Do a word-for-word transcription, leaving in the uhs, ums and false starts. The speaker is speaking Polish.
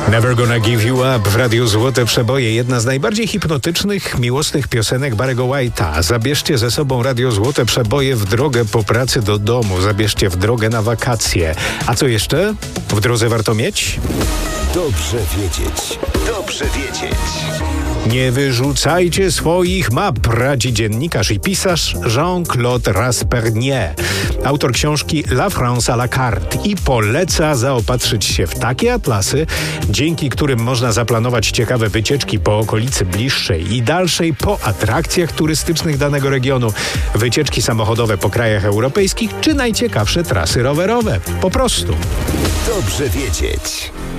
Never Gonna Give You Up w Radiu Złote Przeboje. Jedna z najbardziej hipnotycznych, miłosnych piosenek Barry'ego White'a. Zabierzcie ze sobą Radio Złote Przeboje w drogę po pracy do domu. Zabierzcie w drogę na wakacje. A co jeszcze w drodze warto mieć? Dobrze wiedzieć. Dobrze wiedzieć. Nie wyrzucajcie swoich map, radzi dziennikarz i pisarz Jean-Claude Raspernier, autor książki La France à la carte, i poleca zaopatrzyć się w takie atlasy, dzięki którym można zaplanować ciekawe wycieczki po okolicy bliższej i dalszej, po atrakcjach turystycznych danego regionu, wycieczki samochodowe po krajach europejskich czy najciekawsze trasy rowerowe. Po prostu. Dobrze wiedzieć.